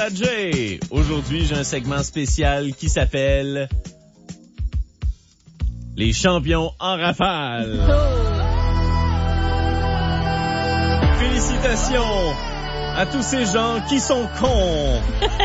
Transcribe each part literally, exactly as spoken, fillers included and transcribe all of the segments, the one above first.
à Jay. Aujourd'hui, j'ai un segment spécial qui s'appelle Les champions en rafale. Félicitations à tous ces gens qui sont cons.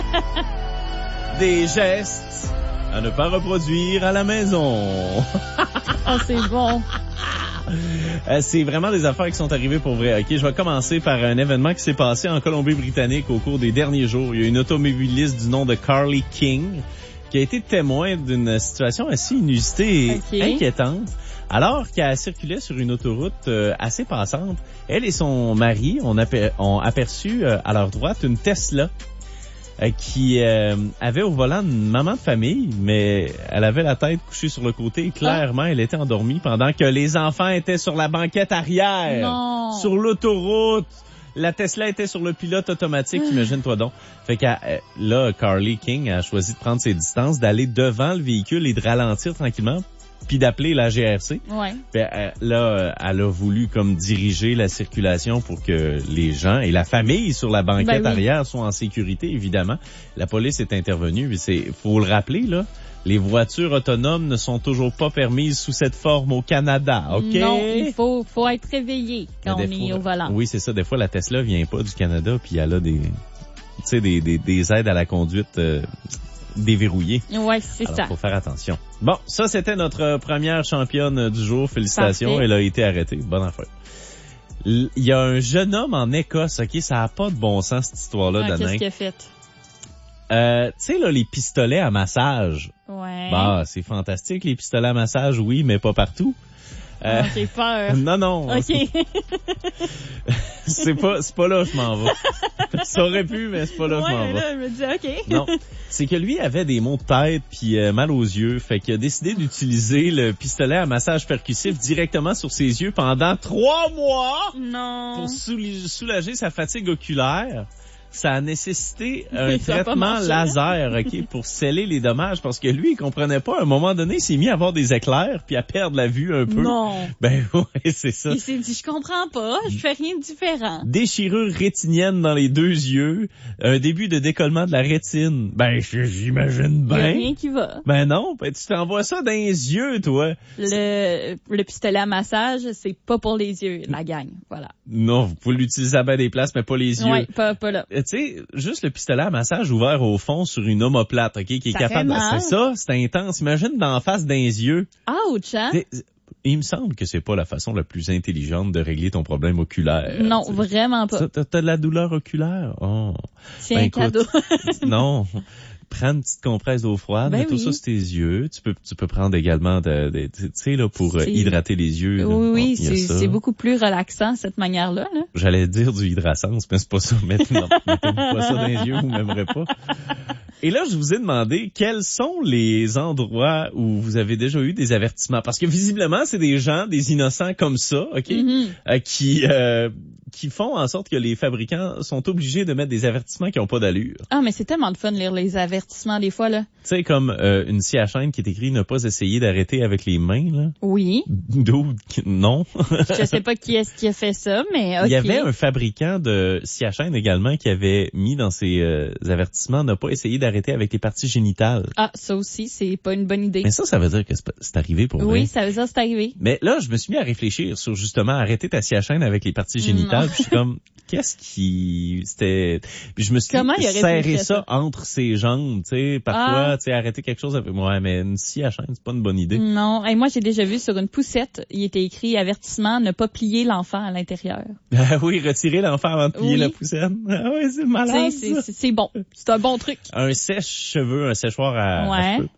Des gestes à ne pas reproduire à la maison. Ah, c'est bon. Euh, c'est vraiment des affaires qui sont arrivées pour vrai. Ok, je vais commencer par un événement qui s'est passé en Colombie-Britannique au cours des derniers jours. Il y a une automobiliste du nom de Carly King qui a été témoin d'une situation assez inusitée et okay. inquiétante. Alors qu'elle circulait sur une autoroute euh, assez passante, elle et son mari ont, aper- ont aperçu euh, à leur droite une Tesla euh, qui euh, avait au volant une maman de famille, mais elle avait la tête couchée sur le côté et clairement elle était endormie pendant que les enfants étaient sur la banquette arrière, non. sur l'autoroute. La Tesla était sur le pilote automatique, imagine-toi donc. Fait que euh, là, Carly King a choisi de prendre ses distances, d'aller devant le véhicule et de ralentir tranquillement, puis d'appeler la G R C. Ouais. Puis, euh, là, elle a voulu comme diriger la circulation pour que les gens et la famille sur la banquette ben oui. arrière soient en sécurité, évidemment. La police est intervenue, mais c'est, faut le rappeler, là. Les voitures autonomes ne sont toujours pas permises sous cette forme au Canada, OK? Non, il faut, faut être réveillé quand on fois, est au volant. Oui, c'est ça. Des fois, la Tesla vient pas du Canada, puis elle a des, tu sais, des, des, des aides à la conduite euh, déverrouillées. Ouais, c'est Alors, ça. faut faire attention. Bon, ça, c'était notre première championne du jour. Félicitations. Parfait. Elle a été arrêtée. Bonne affaire. Il y a un jeune homme en Écosse, OK? Ça a pas de bon sens, cette histoire-là, Ah, Danain. qu'est-ce qu'il a fait? Euh, tu sais, là, les pistolets à massage. Ouais. Bah, c'est fantastique, les pistolets à massage, oui, mais pas partout. Euh, oh, j'ai peur. Non, non. OK. c'est pas, c'est pas là que je m'en vais. Ça aurait pu, mais c'est pas là que ouais, je m'en vais. là, je me dis, OK. Non. C'est que lui avait des maux de tête puis euh, mal aux yeux. Fait qu'il a décidé d'utiliser le pistolet à massage percussif directement sur ses yeux pendant trois mois. Non. Pour soul- soulager sa fatigue oculaire. Ça a nécessité un Oui, ça a pas traitement marché. laser, OK, pour sceller les dommages, parce que lui, il comprenait pas. À un moment donné, il s'est mis à avoir des éclairs puis à perdre la vue un peu. Non. Ben ouais, c'est ça. Il s'est dit, je comprends pas, je fais rien de différent. Déchirure rétinienne dans les deux yeux, un début de décollement de la rétine. Ben, j'imagine Il y a bien. rien qui va. Ben non, ben tu t'envoies ça dans les yeux, toi. Le, le pistolet à massage, c'est pas pour les yeux, la gang. Voilà. Non, vous pouvez l'utiliser à bien des places, mais pas les yeux. Ouais, pas, pas là. Tu sais, juste le pistolet à massage ouvert au fond sur une omoplate, OK, qui est Ça capable... fait mal. C'est ça, c'est intense. Imagine d'en face dans les yeux. Ouch, hein? T'sais, il me semble que c'est pas la façon la plus intelligente de régler ton problème oculaire. Non, t'sais. vraiment pas. Ça, T'as, t'as de la douleur oculaire? Oh. C'est Ben, un écoute, cadeau. Non. Prends une petite compresse d'eau froide, Ben mets tout oui. ça sur tes yeux. Tu peux, tu peux prendre également de, de tu sais, là, pour euh, C'est- hydrater les yeux. là. Oui, oui, Bon, il y a c'est, ça. c'est beaucoup plus relaxant, cette manière-là, là. J'allais dire du hydrasens, mais c'est pas ça. Maintenant, mettez-vous pas ça dans les yeux, vous m'aimerez pas. Et là, je vous ai demandé quels sont les endroits où vous avez déjà eu des avertissements. Parce que visiblement, c'est des gens, des innocents comme ça, OK, Mm-hmm. euh, qui euh, qui font en sorte que les fabricants sont obligés de mettre des avertissements qui n'ont pas d'allure. Ah, mais c'est tellement de fun de lire les avertissements des fois, là. Tu sais, comme euh, une scie à chaîne qui est écrit « Ne pas essayer d'arrêter avec les mains », là. Oui. D'où? Non. Je sais pas qui est-ce qui a fait ça, mais OK. Il y avait un fabricant de scie à chaîne également qui avait mis dans ses euh, avertissements « Ne pas essayer d'arrêter avec les parties génitales Ah, ça aussi, c'est pas une bonne ». idée. Mais ça, ça veut dire que c'est, pas- c'est arrivé pour vrai. Oui, ça veut dire que c'est arrivé. Mais là, je me suis mis à réfléchir sur justement arrêter ta scie à chaîne avec les parties génitales. Non. Puis je suis comme, qu'est-ce qui... C'était... Puis je me suis Comment il a serré réfléchi à ça ça? entre ses jambes, tu sais. Parfois, Ah. tu sais, arrêter quelque chose avec... Ouais, mais une scie à chaîne, c'est pas une bonne idée. Non. Et moi, j'ai déjà vu sur une poussette, il était écrit avertissement, ne pas plier l'enfant à l'intérieur. Ah oui, retirer l'enfant avant de plier Oui. la poussette. Ah oui, c'est Tu malade, sais, c'est, ça. c'est, c'est bon. C'est un bon truc. Un sèche-cheveux, un séchoir à, Ouais. à cheveux.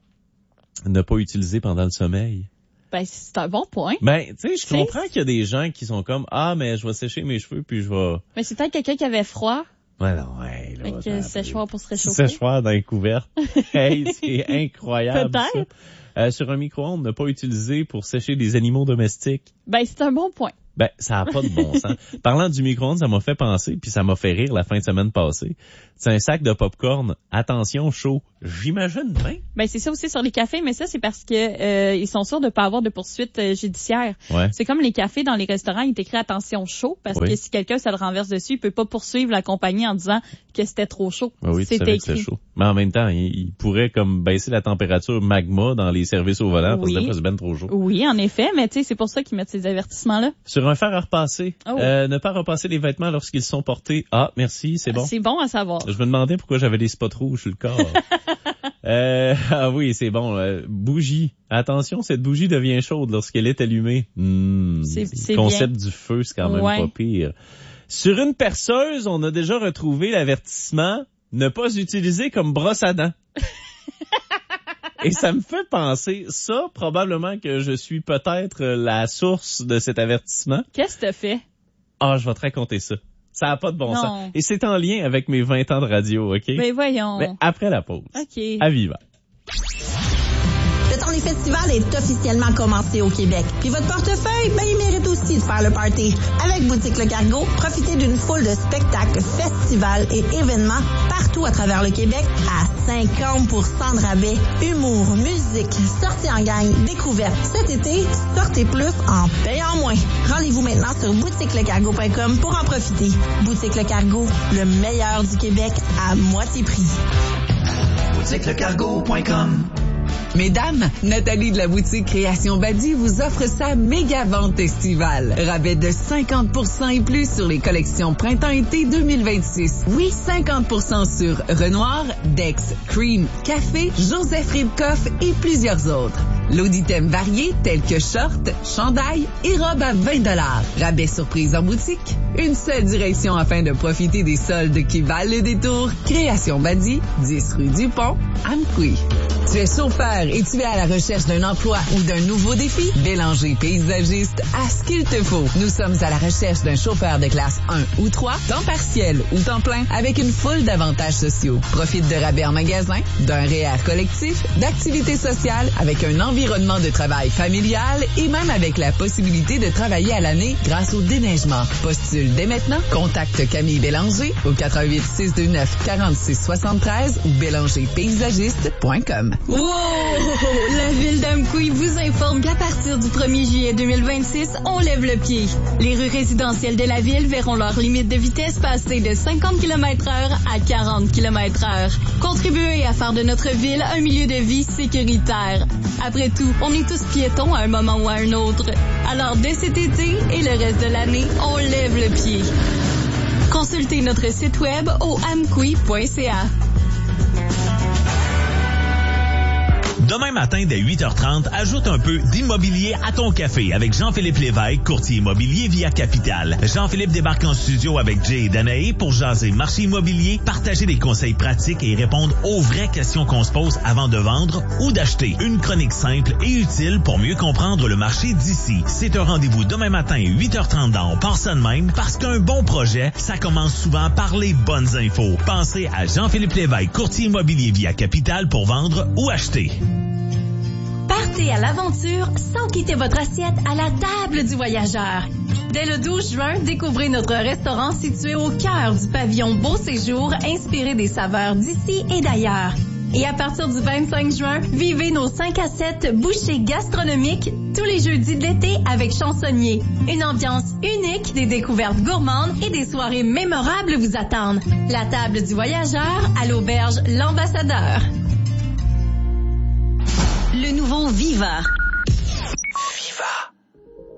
Ne pas utiliser pendant le sommeil. Ben, c'est un bon point. Ben, tu sais, je C'est- comprends qu'il y a des gens qui sont comme, ah, mais je vais sécher mes cheveux puis je vais... Mais c'est peut-être quelqu'un qui avait froid, Ouais, non, ouais, là, avec ça- euh, séchoir pour se réchauffer. Séchoir dans les couvertes. Hey, c'est incroyable. Peut-être. Ça. Euh, sur un micro-ondes, ne pas utiliser pour sécher des animaux domestiques. Ben, c'est un bon point. Ben, ça a pas de bon sens. Parlant du micro-ondes, ça m'a fait penser, puis ça m'a fait rire la fin de semaine passée. C'est un sac de pop-corn. Attention, chaud. J'imagine bien. Ben c'est ça aussi sur les cafés, mais ça c'est parce que euh, ils sont sûrs de pas avoir de poursuites euh, judiciaires. Ouais. C'est comme les cafés dans les restaurants, il est écrit attention chaud parce Oui. que si quelqu'un se le renverse dessus, il peut pas poursuivre la compagnie en disant que c'était trop chaud. Ah oui, tu C'était savais que écrit. c'était chaud. Mais en même temps, il, il pourrait comme baisser la température magma dans les services au volant parce que Oui. des fois c'est ben trop chaud. Oui, en effet, mais tu sais, c'est pour ça qu'ils mettent ces avertissements-là. Sur un fer à repasser, Oh. euh, ne pas repasser les vêtements lorsqu'ils sont portés. Ah, merci, c'est bon. C'est bon à savoir. Je me demandais pourquoi j'avais des spots rouges sur le corps. euh, ah oui, c'est bon. Euh, bougie. Attention, cette bougie devient chaude lorsqu'elle est allumée. Mmh, C'est- c'est le concept bien. du feu, c'est quand même Ouais. pas pire. Sur une perceuse, on a déjà retrouvé l'avertissement « Ne pas utiliser comme brosse à dents ». Et ça me fait penser, ça, probablement que je suis peut-être la source de cet avertissement. Qu'est-ce que t'as fait? Ah, je vais te raconter ça. Ça n'a pas de bon Non. sens. Et c'est en lien avec mes vingt ans de radio, OK? Ben voyons. Mais après la pause. OK. À Viva. Le temps des festivals est officiellement commencé au Québec. Puis votre portefeuille, ben, il mérite aussi de faire le party. Avec Boutique Le Cargo, profitez d'une foule de spectacles, festivals et événements partout à travers le Québec à cinquante pour cent de rabais. Humour, musique, sorties en gang, découvertes. Cet été, sortez plus en payant moins. Rendez-vous maintenant sur boutique le cargo point com pour en profiter. Boutique Le Cargo, le meilleur du Québec à moitié prix. boutique le cargo point com. Mesdames, Nathalie de la boutique Création Badi vous offre sa méga vente estivale. Rabais de cinquante pour cent et plus sur les collections Printemps-été deux mille vingt-six. Oui, cinquante pour cent sur Renoir, Dex, Cream, Café, Joseph Ribkoff et plusieurs autres. Lot d'items variés tels que shorts, chandails et robes à vingt dollars. Rabais surprise en boutique. Une seule direction afin de profiter des soldes qui valent le détour. Création Badi, dix rue du Pont, Amqui. Tu es chauffeur et tu es à la recherche d'un emploi ou d'un nouveau défi? Bélanger Paysagiste a ce qu'il te faut. Nous sommes à la recherche d'un chauffeur de classe un ou trois, temps partiel ou temps plein, avec une foule d'avantages sociaux. Profite de rabais en magasin, d'un R E E R collectif, d'activités sociales, avec un environnement de travail familial et même avec la possibilité de travailler à l'année grâce au déneigement. Postule dès maintenant. Contacte Camille Bélanger au quatre huit six deux neuf quatre six sept trois ou bélanger paysagiste point com. Wow! La ville d'Amqui vous informe qu'à partir du premier juillet deux mille vingt-six, on lève le pied. Les rues résidentielles de la ville verront leur limite de vitesse passer de cinquante kilomètres heure à quarante kilomètres heure. Contribuez à faire de notre ville un milieu de vie sécuritaire. Après tout, on est tous piétons à un moment ou à un autre. Alors, dès cet été et le reste de l'année, on lève le pied. Consultez notre site web au amqui point c a. Demain matin, dès huit heures trente, ajoute un peu d'immobilier à ton café avec Jean-Philippe Lévesque, courtier immobilier via Capital. Jean-Philippe débarque en studio avec Jay et Danae pour jaser marché immobilier, partager des conseils pratiques et répondre aux vraies questions qu'on se pose avant de vendre ou d'acheter. Une chronique simple et utile pour mieux comprendre le marché d'ici. C'est un rendez-vous demain matin, huit heures trente dans On pense ça de même, parce qu'un bon projet, ça commence souvent par les bonnes infos. Pensez à Jean-Philippe Lévesque, courtier immobilier via Capital pour vendre ou acheter. Partez à l'aventure sans quitter votre assiette à la table du voyageur. Dès le douze juin, découvrez notre restaurant situé au cœur du pavillon Beau Séjour, inspiré des saveurs d'ici et d'ailleurs. Et à partir du vingt-cinq juin, vivez nos cinq à sept bouchées gastronomiques tous les jeudis de l'été avec Chansonnier. Une ambiance unique, des découvertes gourmandes et des soirées mémorables vous attendent. La table du voyageur à l'auberge L'Ambassadeur. Le nouveau Viva,